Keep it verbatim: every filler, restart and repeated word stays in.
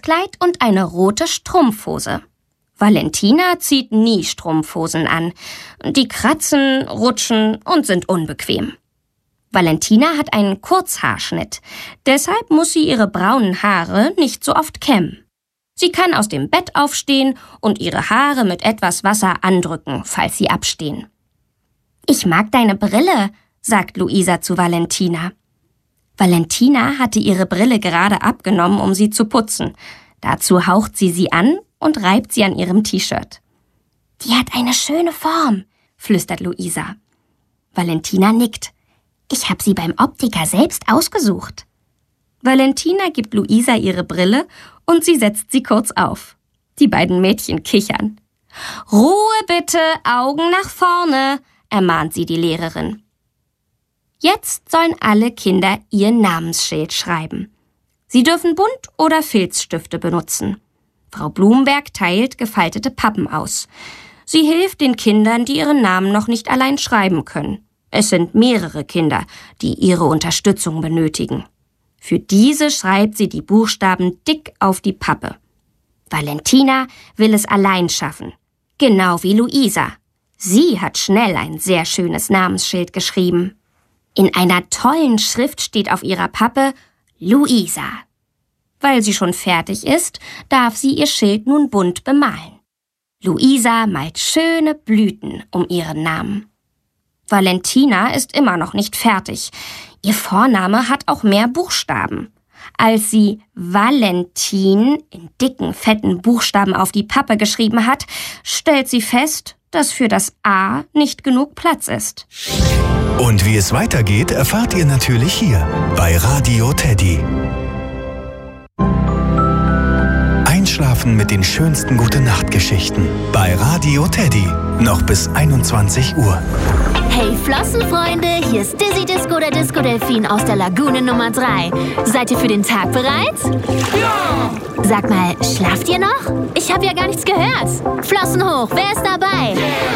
Hochzeitskleid und eine rote Strumpfhose. Valentina zieht nie Strumpfhosen an. Die kratzen, rutschen und sind unbequem. Valentina hat einen Kurzhaarschnitt. Deshalb muss sie ihre braunen Haare nicht so oft kämmen. Sie kann aus dem Bett aufstehen und ihre Haare mit etwas Wasser andrücken, falls sie abstehen. »Ich mag deine Brille«, sagt Luisa zu Valentina. Valentina hatte ihre Brille gerade abgenommen, um sie zu putzen. Dazu haucht sie sie an und reibt sie an ihrem T-Shirt. »Die hat eine schöne Form«, flüstert Luisa. Valentina nickt. »Ich habe sie beim Optiker selbst ausgesucht.« Valentina gibt Luisa ihre Brille und sie setzt sie kurz auf. Die beiden Mädchen kichern. »Ruhe bitte, Augen nach vorne«, ermahnt sie die Lehrerin. Jetzt sollen alle Kinder ihr Namensschild schreiben. Sie dürfen Bunt- oder Filzstifte benutzen. Frau Blumenberg teilt gefaltete Pappen aus. Sie hilft den Kindern, die ihren Namen noch nicht allein schreiben können. Es sind mehrere Kinder, die ihre Unterstützung benötigen. Für diese schreibt sie die Buchstaben dick auf die Pappe. Valentina will es allein schaffen, genau wie Luisa. Sie hat schnell ein sehr schönes Namensschild geschrieben. In einer tollen Schrift steht auf ihrer Pappe Luisa. Weil sie schon fertig ist, darf sie ihr Schild nun bunt bemalen. Luisa malt schöne Blüten um ihren Namen. Valentina ist immer noch nicht fertig. Ihr Vorname hat auch mehr Buchstaben. Als sie Valentin in dicken, fetten Buchstaben auf die Pappe geschrieben hat, stellt sie fest, dass für das A nicht genug Platz ist. Und wie es weitergeht, erfahrt ihr natürlich hier bei Radio Teddy. Einschlafen mit den schönsten Gute-Nacht-Geschichten bei Radio Teddy. Noch bis einundzwanzig Uhr. Hey Flossenfreunde, hier ist Dizzy Disco, der Disco-Delfin aus der Lagune Nummer drei. Seid ihr für den Tag bereit? Ja! Sag mal, schlaft ihr noch? Ich habe ja gar nichts gehört. Flossen hoch, wer ist dabei? Yeah.